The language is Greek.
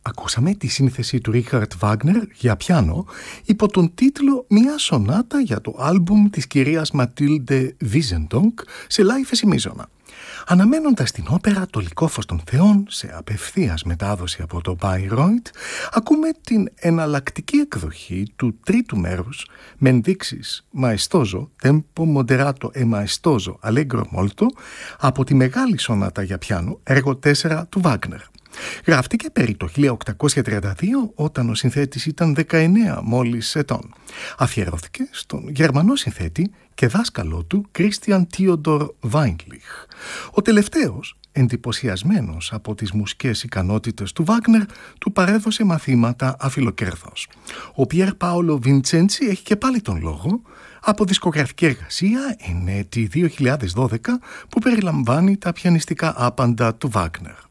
ακούσαμε τη σύνθεση του Ρίχαρτ Βάγνερ για πιάνο υπό τον τίτλο «Μια σονάτα» για το άλμπουμ της κυρίας Ματίλντε Βίζεντονγκ σε live εσημίζωνα. Αναμένοντας την όπερα «Το Λυκόφως των Θεών» σε απευθείας μετάδοση από το Bayreuth, ακούμε την εναλλακτική εκδοχή του τρίτου μέρους με ενδείξεις maestoso, tempo moderato e maestoso allegro molto από τη μεγάλη σονάτα για πιάνο, έργο 4 του Βάγνερ. Γράφτηκε περί το 1832 όταν ο συνθέτης ήταν 19 μόλις ετών. Αφιερώθηκε στον Γερμανό συνθέτη και δάσκαλό του Christian Theodor Weindlich. Ο τελευταίος, εντυπωσιασμένος από τις μουσικές ικανότητες του Βάγνερ, του παρέδωσε μαθήματα αφιλοκέρδος. Ο Πιέρ Πάολο Βιντσέντσι έχει και πάλι τον λόγο από δισκογραφική εργασία εν έτη 2012 που περιλαμβάνει τα πιανιστικά άπαντα του Βάγνερ.